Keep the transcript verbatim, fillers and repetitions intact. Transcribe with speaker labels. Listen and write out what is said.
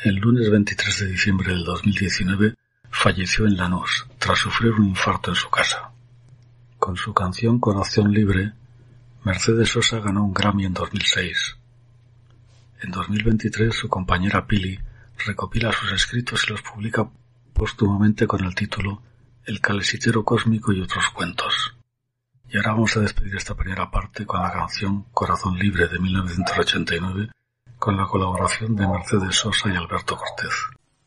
Speaker 1: El lunes veintitrés de diciembre del dos mil diecinueve falleció en Lanús tras sufrir un infarto en su casa. Con su canción Corazón Libre, Mercedes Sosa ganó un Grammy en dos mil seis. En dos mil veintitrés su compañera Pili recopila sus escritos y los publica póstumamente con el título El calesitero cósmico y otros cuentos. Y ahora vamos a despedir esta primera parte con la canción Corazón Libre de mil novecientos ochenta y nueve con la colaboración de Mercedes Sosa y Alberto Cortez.